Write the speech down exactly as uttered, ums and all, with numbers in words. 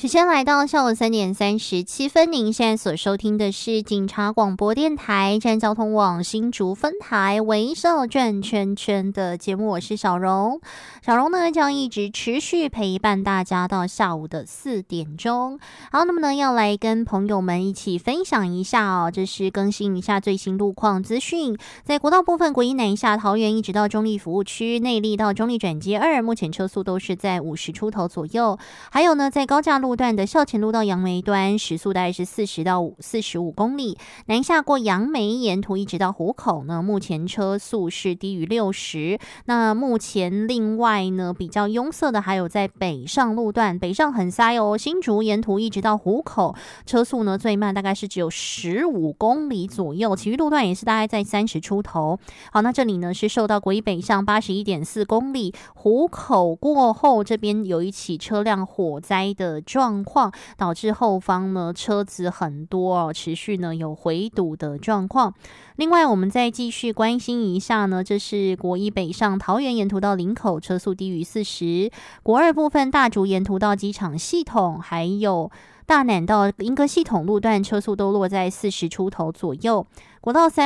时间来到下午三点三十七分，您现在所收听的是警察广播电台站交通网新竹分台微笑转圈圈的节目，我是小荣。小荣呢将一直持续陪伴大家到下午的四点钟。好，那么呢要来跟朋友们一起分享一下哦，这是更新一下最新路况资讯。在国道部分，国一南下桃园一直到中立服务区，内壢到中立转接二，目前车速都是在五十出头左右。还有呢，在高架路段的校前路到杨梅端，时速大概是四十到四十五公里。南下过杨梅，沿途一直到湖口呢，目前车速是低于六十。那目前另外呢，比较拥塞的还有在北上路段，北上很塞哦，新竹沿途一直到湖口，车速呢最慢大概是只有十五公里左右，其余路段也是大概在三十出头。好，那这里呢是受到国一北上八十一点四公里，湖口过后这边有一起车辆火灾的状况，导致后方呢车子很多哦，持续呢有回堵的状况。另外我们再继续关心一下呢，这是国一北上桃园沿途到林口，车速低于四十。国二部分大竹沿途到机场系统，还有大南到莺歌系统路段，车速都落在四十出头左右。国道三